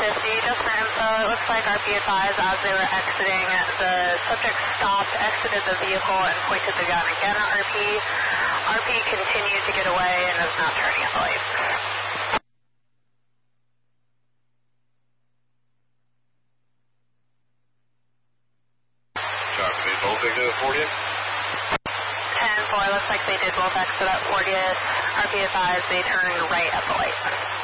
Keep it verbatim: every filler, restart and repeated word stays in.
fifty, just for info, it looks like R P advised as they were exiting, the subject stopped, exited the vehicle, and pointed the gun again at R P. R P continued to get away and is now turning at the lights. Copy, both exit at fortieth? ten four, looks like they did both exit at fortieth. R P advised they turned right at the light.